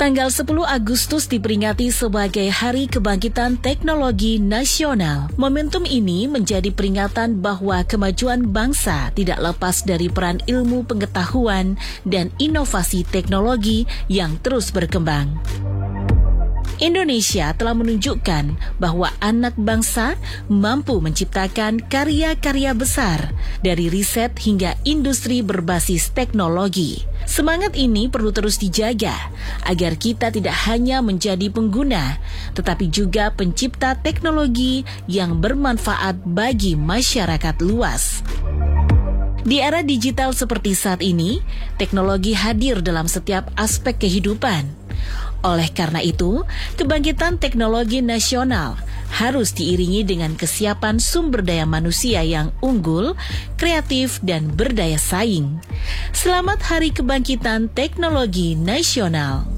Tanggal 10 Agustus diperingati sebagai Hari Kebangkitan Teknologi Nasional. Momentum ini menjadi peringatan bahwa kemajuan bangsa tidak lepas dari peran ilmu pengetahuan dan inovasi teknologi yang terus berkembang. Indonesia telah menunjukkan bahwa anak bangsa mampu menciptakan karya-karya besar dari riset hingga industri berbasis teknologi. Semangat ini perlu terus dijaga agar kita tidak hanya menjadi pengguna, tetapi juga pencipta teknologi yang bermanfaat bagi masyarakat luas. Di era digital seperti saat ini, teknologi hadir dalam setiap aspek kehidupan. Oleh karena itu, kebangkitan teknologi nasional harus diiringi dengan kesiapan sumber daya manusia yang unggul, kreatif, dan berdaya saing. Selamat Hari Kebangkitan Teknologi Nasional.